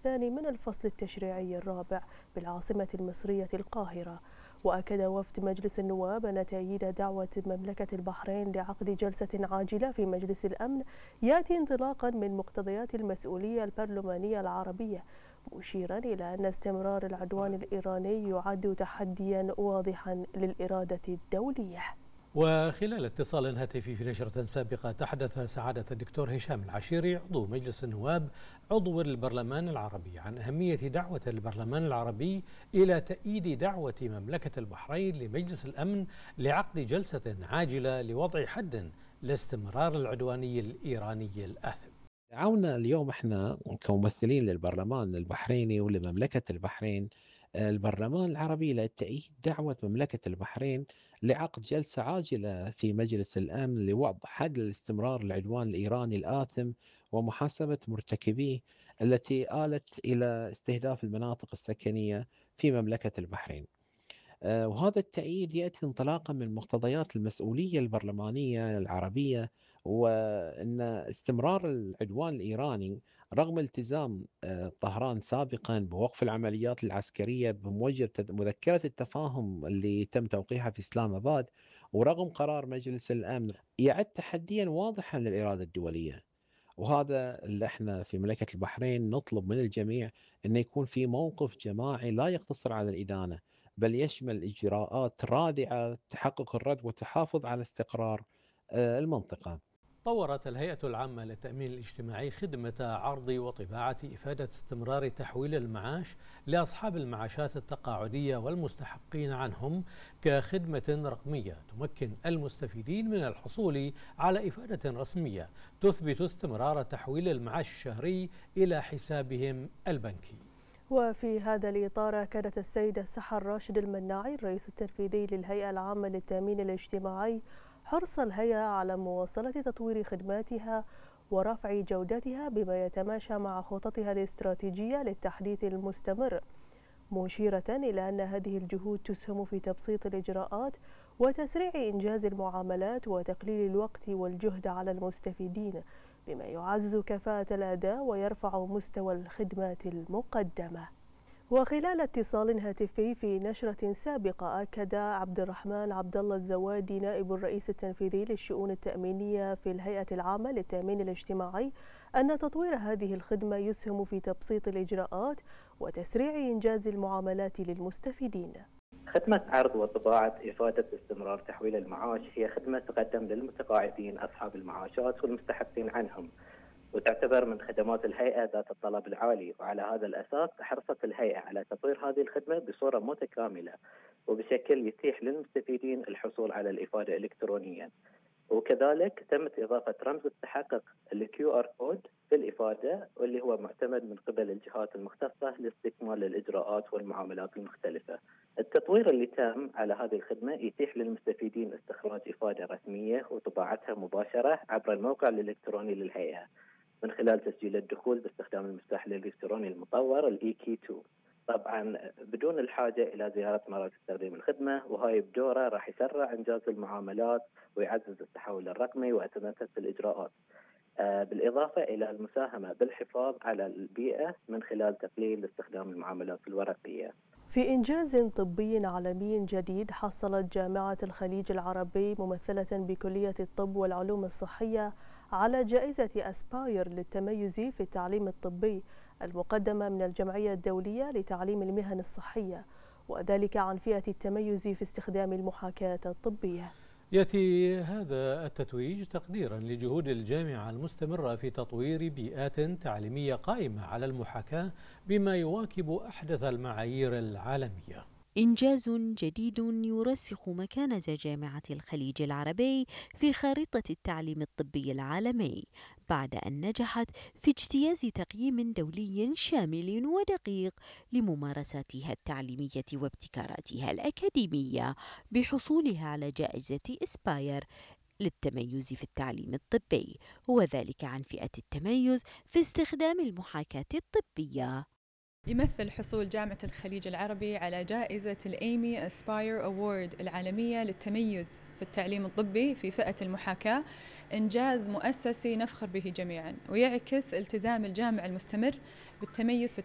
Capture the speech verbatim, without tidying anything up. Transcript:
الثاني من الفصل التشريعي الرابع بالعاصمة المصرية القاهرة. وأكد وفد مجلس النواب أن تأييد دعوة مملكة البحرين لعقد جلسة عاجلة في مجلس الأمن يأتي انطلاقا من مقتضيات المسؤولية البرلمانية العربية، مشيرا إلى أن استمرار العدوان الإيراني يعد تحديا واضحا للإرادة الدولية. وخلال اتصال هاتفي في نشرة سابقة تحدث سعادة الدكتور هشام العشيري عضو مجلس النواب عضو البرلمان العربي عن أهمية دعوة البرلمان العربي إلى تأييد دعوة مملكة البحرين لمجلس الأمن لعقد جلسة عاجلة لوضع حد لاستمرار العدواني الإيراني الآثم. دعونا اليوم احنا كممثلين للبرلمان البحريني ولمملكة البحرين البرلمان العربي لتأييد دعوة مملكة البحرين لعقد جلسة عاجلة في مجلس الأمن لوضع حد لاستمرار العدوان الإيراني الآثم ومحاسبة مرتكبيه التي آلت إلى استهداف المناطق السكنية في مملكة البحرين. وهذا التأييد يأتي انطلاقا من مقتضيات المسؤولية البرلمانية العربية، وأن استمرار العدوان الإيراني رغم التزام طهران سابقا بوقف العمليات العسكرية بموجب مذكرة التفاهم اللي تم توقيعها في إسلام آباد، ورغم قرار مجلس الأمن، يعد تحديا واضحا للإرادة الدولية. وهذا اللي احنا في مملكة البحرين نطلب من الجميع أن يكون في موقف جماعي لا يقتصر على الإدانة، بل يشمل إجراءات رادعة تحقق الرد وتحافظ على استقرار المنطقة. طورت الهيئة العامة للتأمين الاجتماعي خدمة عرض وطباعة إفادة استمرار تحويل المعاش لأصحاب المعاشات التقاعدية والمستحقين عنهم كخدمة رقمية تمكن المستفيدين من الحصول على إفادة رسمية تثبت استمرار تحويل المعاش الشهري إلى حسابهم البنكي. وفي هذا الإطار كانت السيدة سحر راشد المناعي الرئيس التنفيذي للهيئة العامة للتأمين الاجتماعي حرص الهيئة على مواصلة تطوير خدماتها ورفع جودتها بما يتماشى مع خططها الاستراتيجية للتحديث المستمر، مشيرة إلى أن هذه الجهود تسهم في تبسيط الإجراءات وتسريع إنجاز المعاملات وتقليل الوقت والجهد على المستفيدين، بما يعزز كفاءة الأداء ويرفع مستوى الخدمات المقدمة. وخلال اتصال هاتفي في نشرة سابقة أكد عبد الرحمن عبد الله الذوادي نائب الرئيس التنفيذي للشؤون التأمينية في الهيئة العامة للتأمين الاجتماعي أن تطوير هذه الخدمة يسهم في تبسيط الإجراءات وتسريع إنجاز المعاملات للمستفيدين. خدمة عرض وطباعة إفادة استمرار تحويل المعاش هي خدمة تقدم للمتقاعدين أصحاب المعاشات والمستحقين عنهم، وتعتبر من خدمات الهيئة ذات الطلب العالي، وعلى هذا الأساس حرصت الهيئة على تطوير هذه الخدمة بصورة متكاملة وبشكل يتيح للمستفيدين الحصول على الإفادة إلكترونيا، وكذلك تمت إضافة رمز التحقق الكيو آر كود في الإفادة، واللي هو معتمد من قبل الجهات المختصة لاستكمال الإجراءات والمعاملات المختلفة. التطوير اللي تم على هذه الخدمة يتيح للمستفيدين استخراج إفادة رسمية وطباعتها مباشرة عبر الموقع الإلكتروني للهيئة من خلال تسجيل الدخول باستخدام المفتاح الإلكتروني المطور الإي كي تو، طبعا بدون الحاجة إلى زيارة مراكز تقديم الخدمة، وهاي بدوره راح يسرع إنجاز المعاملات ويعزز التحول الرقمي وأتمتة الإجراءات، آه بالإضافة إلى المساهمة بالحفاظ على البيئة من خلال تقليل استخدام المعاملات الورقية. في إنجاز طبي عالمي جديد، حصلت جامعة الخليج العربي ممثلة بكلية الطب والعلوم الصحية على جائزة أسباير للتميز في التعليم الطبي المقدمة من الجمعية الدولية لتعليم المهن الصحية، وذلك عن فئة التميز في استخدام المحاكاة الطبية. يأتي هذا التتويج تقديرا لجهود الجامعة المستمرة في تطوير بيئات تعليمية قائمة على المحاكاة بما يواكب أحدث المعايير العالمية. إنجاز جديد يرسخ مكانة جامعة الخليج العربي في خارطة التعليم الطبي العالمي بعد أن نجحت في اجتياز تقييم دولي شامل ودقيق لممارساتها التعليمية وابتكاراتها الأكاديمية بحصولها على جائزة إسباير للتميز في التعليم الطبي، وذلك عن فئة التميز في استخدام المحاكاة الطبية. يمثل حصول جامعة الخليج العربي على جائزة الإيمي أسباير أوورد العالمية للتميز في التعليم الطبي في فئة المحاكاة إنجاز مؤسسي نفخر به جميعا، ويعكس التزام الجامعة المستمر بالتميز في